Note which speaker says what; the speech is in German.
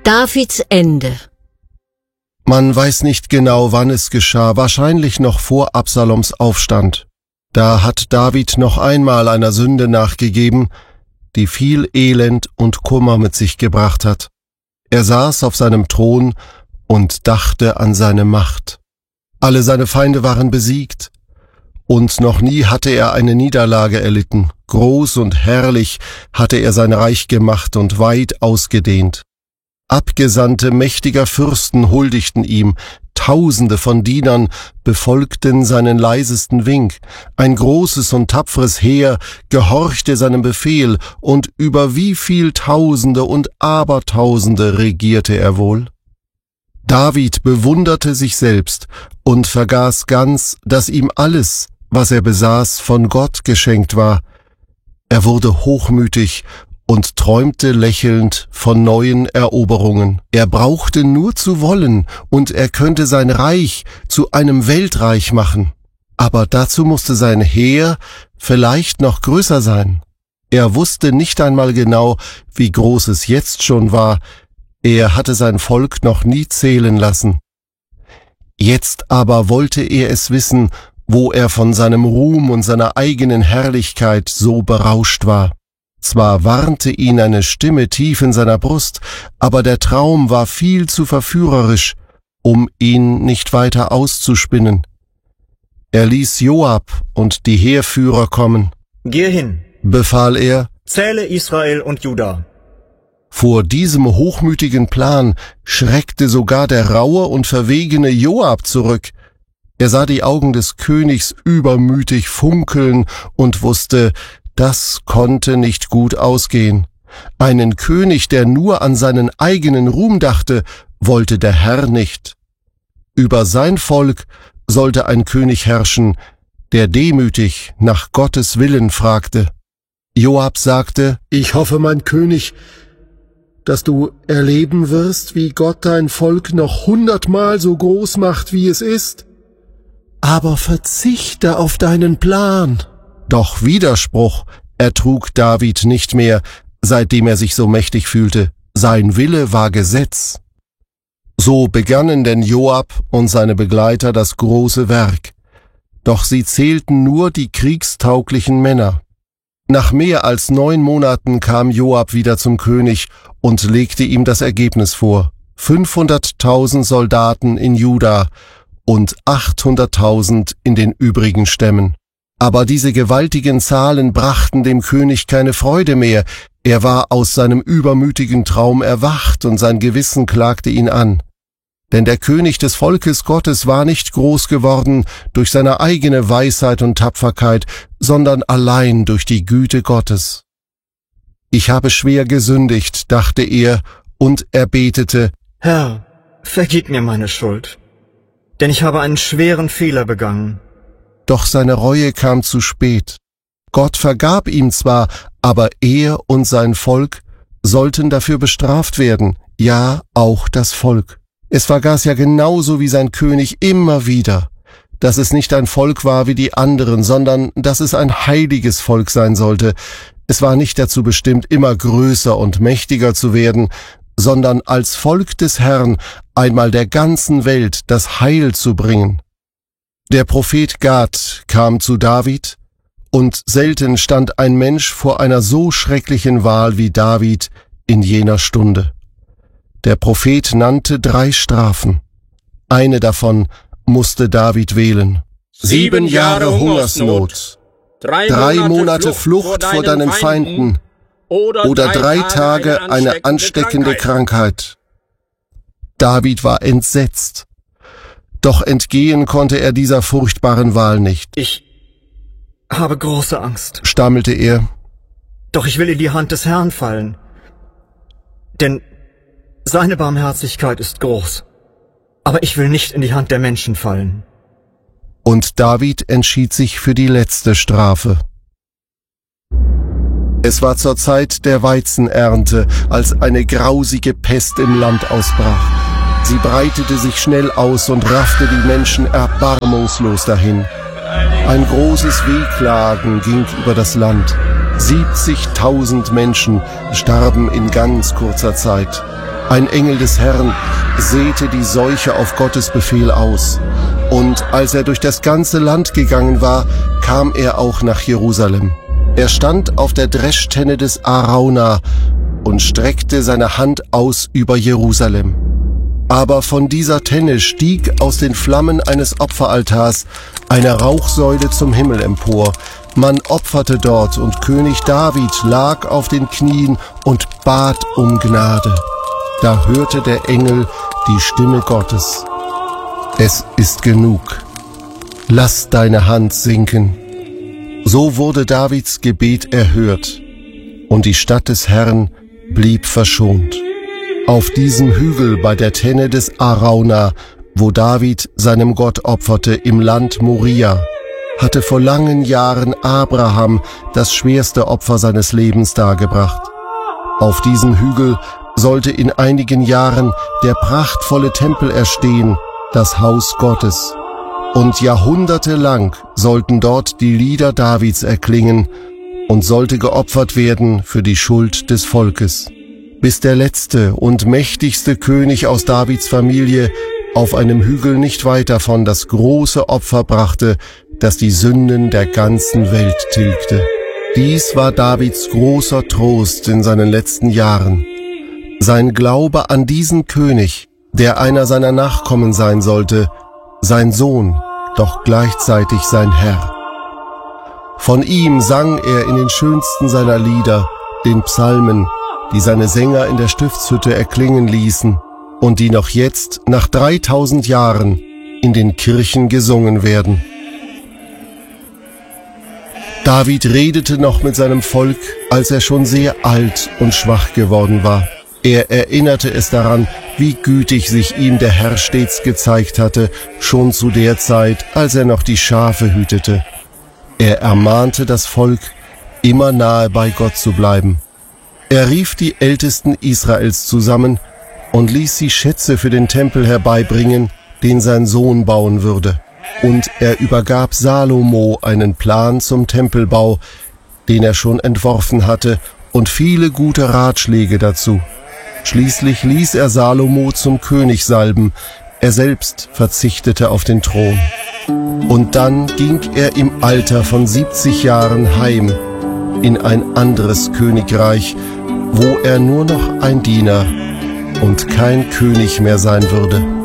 Speaker 1: Davids Ende.
Speaker 2: Man weiß nicht genau, wann es geschah, wahrscheinlich noch vor Absaloms Aufstand. Da hat David noch einmal einer Sünde nachgegeben, die viel Elend und Kummer mit sich gebracht hat. Er saß auf seinem Thron und dachte an seine Macht. Alle seine Feinde waren besiegt, und noch nie hatte er eine Niederlage erlitten. Groß und herrlich hatte er sein Reich gemacht und weit ausgedehnt. Abgesandte mächtiger Fürsten huldigten ihm, Tausende von Dienern befolgten seinen leisesten Wink, ein großes und tapferes Heer gehorchte seinem Befehl, und über wie viel Tausende und Abertausende regierte er wohl? David bewunderte sich selbst und vergaß ganz, dass ihm alles, was er besaß, von Gott geschenkt war. Er wurde hochmütig und träumte lächelnd von neuen Eroberungen. Er brauchte nur zu wollen, und er könnte sein Reich zu einem Weltreich machen. Aber dazu musste sein Heer vielleicht noch größer sein. Er wusste nicht einmal genau, wie groß es jetzt schon war. Er hatte sein Volk noch nie zählen lassen. Jetzt aber wollte er es wissen, wo er von seinem Ruhm und seiner eigenen Herrlichkeit so berauscht war. Zwar warnte ihn eine Stimme tief in seiner Brust, aber der Traum war viel zu verführerisch, um ihn nicht weiter auszuspinnen. Er ließ Joab und die Heerführer kommen.
Speaker 3: »Geh hin«,
Speaker 2: befahl er,
Speaker 3: »zähle Israel und Juda.«
Speaker 2: Vor diesem hochmütigen Plan schreckte sogar der raue und verwegene Joab zurück. Er sah die Augen des Königs übermütig funkeln und wusste, das konnte nicht gut ausgehen. Einen König, der nur an seinen eigenen Ruhm dachte, wollte der Herr nicht. Über sein Volk sollte ein König herrschen, der demütig nach Gottes Willen fragte. Joab sagte, »Ich hoffe, mein König, dass du erleben wirst, wie Gott dein Volk noch 100-mal so groß macht, wie es ist. Aber verzichte auf deinen Plan.« Doch Widerspruch ertrug David nicht mehr, seitdem er sich so mächtig fühlte. Sein Wille war Gesetz. So begannen denn Joab und seine Begleiter das große Werk. Doch sie zählten nur die kriegstauglichen Männer. Nach mehr als 9 Monaten kam Joab wieder zum König und legte ihm das Ergebnis vor. 500.000 Soldaten in Juda und 800.000 in den übrigen Stämmen. Aber diese gewaltigen Zahlen brachten dem König keine Freude mehr. Er war aus seinem übermütigen Traum erwacht und sein Gewissen klagte ihn an. Denn der König des Volkes Gottes war nicht groß geworden durch seine eigene Weisheit und Tapferkeit, sondern allein durch die Güte Gottes. Ich habe schwer gesündigt, dachte er, und er betete,
Speaker 3: »Herr, vergib mir meine Schuld, denn ich habe einen schweren Fehler begangen.«
Speaker 2: Doch seine Reue kam zu spät. Gott vergab ihm zwar, aber er und sein Volk sollten dafür bestraft werden, ja, auch das Volk. Es vergaß ja genauso wie sein König immer wieder, dass es nicht ein Volk war wie die anderen, sondern dass es ein heiliges Volk sein sollte. Es war nicht dazu bestimmt, immer größer und mächtiger zu werden, sondern als Volk des Herrn einmal der ganzen Welt das Heil zu bringen. Der Prophet Gad kam zu David, und selten stand ein Mensch vor einer so schrecklichen Wahl wie David in jener Stunde. Der Prophet nannte 3 Strafen. Eine davon musste David wählen. 7 Jahre Hungersnot, 3 Monate Flucht vor deinen Feinden oder 3 Tage eine ansteckende Krankheit. David war entsetzt. Doch entgehen konnte er dieser furchtbaren Wahl nicht.
Speaker 3: »Ich habe große Angst«,
Speaker 2: stammelte er.
Speaker 3: »Doch ich will in die Hand des Herrn fallen, denn seine Barmherzigkeit ist groß. Aber ich will nicht in die Hand der Menschen fallen.«
Speaker 2: Und David entschied sich für die letzte Strafe. Es war zur Zeit der Weizenernte, als eine grausige Pest im Land ausbrach. Sie breitete sich schnell aus und raffte die Menschen erbarmungslos dahin. Ein großes Wehklagen ging über das Land. 70.000 Menschen starben in ganz kurzer Zeit. Ein Engel des Herrn säte die Seuche auf Gottes Befehl aus. Und als er durch das ganze Land gegangen war, kam er auch nach Jerusalem. Er stand auf der Dreschtenne des Arauna und streckte seine Hand aus über Jerusalem. Aber von dieser Tenne stieg aus den Flammen eines Opferaltars eine Rauchsäule zum Himmel empor. Man opferte dort, und König David lag auf den Knien und bat um Gnade. Da hörte der Engel die Stimme Gottes. Es ist genug. Lass deine Hand sinken. So wurde Davids Gebet erhört, und die Stadt des Herrn blieb verschont. Auf diesem Hügel bei der Tenne des Arauna, wo David seinem Gott opferte im Land Moria, hatte vor langen Jahren Abraham das schwerste Opfer seines Lebens dargebracht. Auf diesem Hügel sollte in einigen Jahren der prachtvolle Tempel erstehen, das Haus Gottes. Und jahrhundertelang sollten dort die Lieder Davids erklingen und sollte geopfert werden für die Schuld des Volkes, bis der letzte und mächtigste König aus Davids Familie auf einem Hügel nicht weit davon das große Opfer brachte, das die Sünden der ganzen Welt tilgte. Dies war Davids großer Trost in seinen letzten Jahren. Sein Glaube an diesen König, der einer seiner Nachkommen sein sollte, sein Sohn, doch gleichzeitig sein Herr. Von ihm sang er in den schönsten seiner Lieder, den Psalmen, die seine Sänger in der Stiftshütte erklingen ließen und die noch jetzt, nach 3000 Jahren, in den Kirchen gesungen werden. David redete noch mit seinem Volk, als er schon sehr alt und schwach geworden war. Er erinnerte es daran, wie gütig sich ihm der Herr stets gezeigt hatte, schon zu der Zeit, als er noch die Schafe hütete. Er ermahnte das Volk, immer nahe bei Gott zu bleiben. Er rief die Ältesten Israels zusammen und ließ sie Schätze für den Tempel herbeibringen, den sein Sohn bauen würde. Und er übergab Salomo einen Plan zum Tempelbau, den er schon entworfen hatte, und viele gute Ratschläge dazu. Schließlich ließ er Salomo zum König salben, er selbst verzichtete auf den Thron. Und dann ging er im Alter von 70 Jahren heim in ein anderes Königreich, wo er nur noch ein Diener und kein König mehr sein würde.